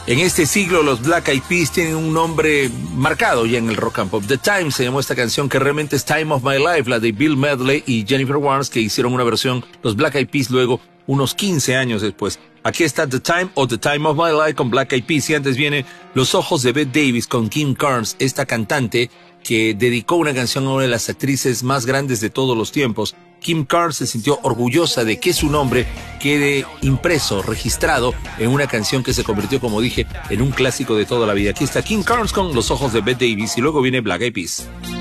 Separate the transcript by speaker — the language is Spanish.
Speaker 1: En este siglo los Black Eyed Peas tienen un nombre marcado ya en el rock and pop. The Time se llamó esta canción, que realmente es Time of My Life, la de Bill Medley y Jennifer Warnes, que hicieron una versión los Black Eyed Peas luego, unos 15 años después. Aquí está The Time o The Time of My Life con Black Eyed Peas, y antes viene Los Ojos de Bette Davis con Kim Carnes, esta cantante que dedicó una canción a una de las actrices más grandes de todos los tiempos. Kim Carnes se sintió orgullosa de que su nombre quede impreso, registrado en una canción que se convirtió, como dije, en un clásico de toda la vida. Aquí está Kim Carnes con Los Ojos de Bette Davis y luego viene Black Eyed Peas.